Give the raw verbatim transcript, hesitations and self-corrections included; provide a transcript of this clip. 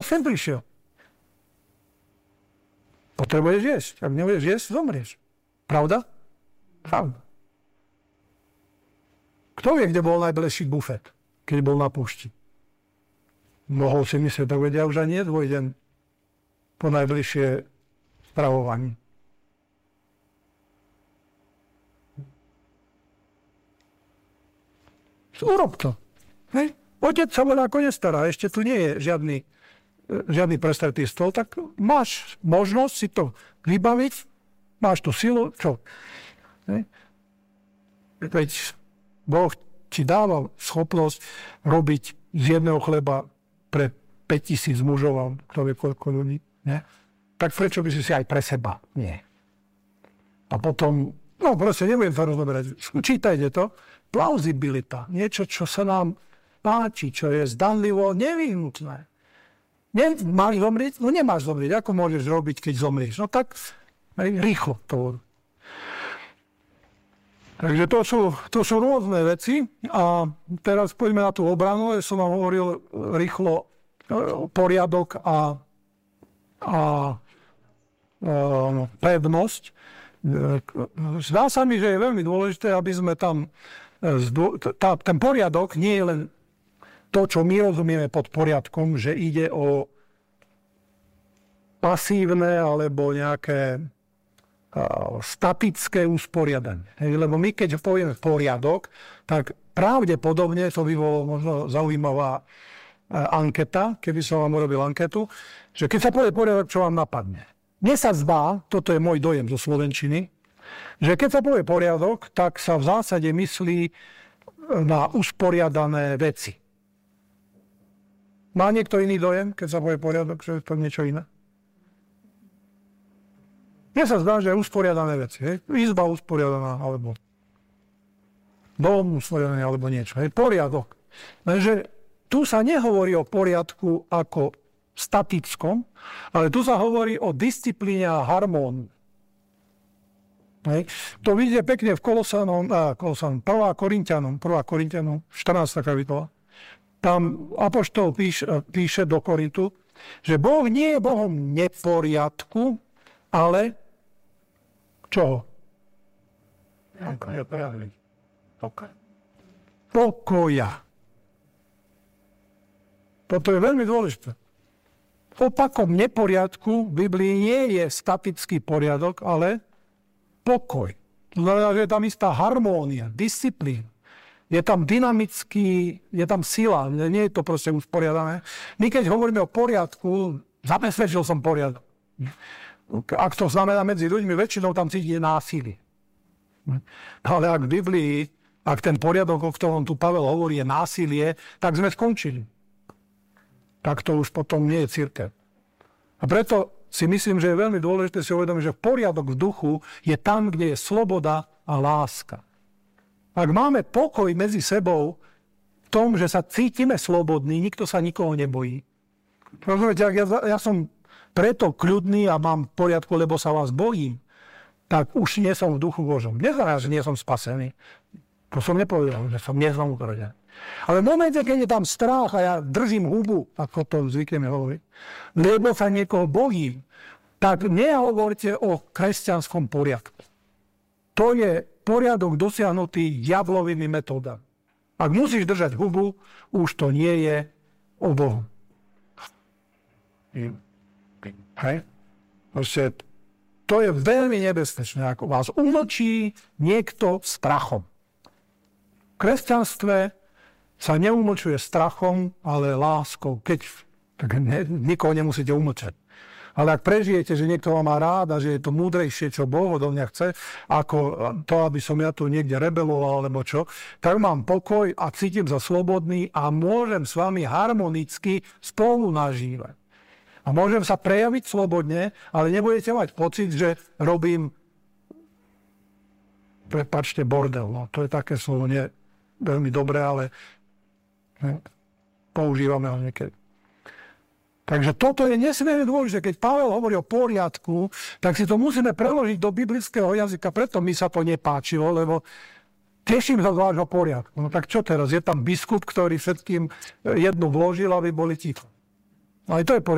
sem prišiel? Potrebuješ jesť. Ak nebudeš jesť, zomrieš. Pravda? Pravda. Kto vie, kde bol najbližší bufet, keď bol na púšti? Mohol si myslieť, tak vedia, už ani je dvojden po najbližšie stravovanie. Urob to. Hej? Otec sa voľa ako nestará, ešte tu nie je žiadny, žiadny prestretý stôl, tak máš možnosť si to vybaviť, máš tú silu, čo? Hej? Veď Boh ti dával schopnosť robiť z jedného chleba pre päťtisíc mužov, kto vie koľko ľudí, nie? Tak prečo by si si aj pre seba? Nie. A potom, no proste nebudem sa rozoberať, čítajte to, plauzibilita, niečo, čo sa nám páči, čo je zdanlivo nevyhnutné. Máš zomrieť? No nemáš zomrieť. Ako môžeš robiť, keď zomrieš? No tak rýchlo to. Takže to sú, to sú rôzne veci. A teraz poďme na tú obranu. Ja som vám hovoril rýchlo poriadok a, a, a pevnosť. Zdá sa mi, že je veľmi dôležité, aby sme tam tá, ten poriadok nie je len to, čo my rozumieme pod poriadkom, že ide o pasívne alebo nejaké uh, statické usporiadanie. Lebo my, keď povieme poriadok, tak pravdepodobne to by bolo možno zaujímavá uh, anketa, keby som vám urobil anketu, že keď sa povie poriadok, čo vám napadne. Mne sa zdá, toto je môj dojem zo slovenčiny, že keď sa povie poriadok, tak sa v zásade myslí na usporiadané veci. Má niekto iný dojem, keď sa povie poriadok, že je to niečo iné? Mne sa zdá, že je usporiadané veci. Hej? Izba usporiadaná, alebo dom usporiadaný, alebo niečo. Hej? Poriadok. Takže tu sa nehovorí o poriadku ako statickom, ale tu sa hovorí o disciplíne a harmónii. Hej. To vidíte pekne v Kolosanom, á, Kolosanom, prvá Korinťanom, prvá Korinťanom, štrnásta kapitola. Tam apoštol píš, píše do Korintu, že Boh nie je Bohom neporiadku, ale čoho? Pokoja. Toto je veľmi dôležité. Opakom neporiadku v Biblii nie je statický poriadok, ale pokoj. To znamená, že je tam istá harmónia, disciplína. Je tam dynamický, je tam sila, nie je to proste usporiadané. My keď hovoríme o poriadku, zabezpečil som poriadok. Ak to znamená medzi ľuďmi, väčšinou tam cíti násilie. Ale ak v Biblii, ak ten poriadok, o ktorom tu Pavel hovorí, je násilie, tak sme skončili. Tak to už potom nie je cirkev. A preto si myslím, že je veľmi dôležité si uvedomiť, že poriadok v duchu je tam, kde je sloboda a láska. Ak máme pokoj medzi sebou v tom, že sa cítime slobodní, nikto sa nikoho nebojí. Rozumiete, ak ja, ja som preto kľudný a mám poriadku, lebo sa vás bojím, tak už nie som v duchu Božom. Neznamená, že nie som spasený. To som nepovedal, že som neznovurodený. Ale v momente, keď je tam strach a ja držím hubu, ako to zvykneme hovoriť, lebo sa niekoho bojím, tak nehovorte o kresťanskom poriadku. To je poriadok dosiahnutý diablovými metódami. Ak musíš držať hubu, už to nie je o Bohu. Hej? Proste, to je veľmi nebezpečné, ako vás umlčí niekto strachom. V kresťanstve sa neumlčuje strachom, ale láskou. Keď, tak ne, nikoho nemusíte umlčať. Ale ak prežijete, že niekto vám má rád a že je to múdrejšie, čo Boh odo mňa chce, ako to, aby som ja tu niekde rebeloval, alebo čo, tak mám pokoj a cítim sa slobodný a môžem s vami harmonicky spolu nažívať. A môžem sa prejaviť slobodne, ale nebudete mať pocit, že robím, prepáčte, bordel. No, to je také slovo, nie veľmi dobré, ale ne, používame ho niekedy. Takže toto je nesmierne dôležité. Keď Pavel hovorí o poriadku, tak si to musíme preložiť do biblického jazyka. Preto mi sa to nepáčilo, lebo teším sa z vášho poriadku. No tak čo teraz? Je tam biskup, ktorý všetkým jednu vložil, aby boli ticho. Ale to je poriadku.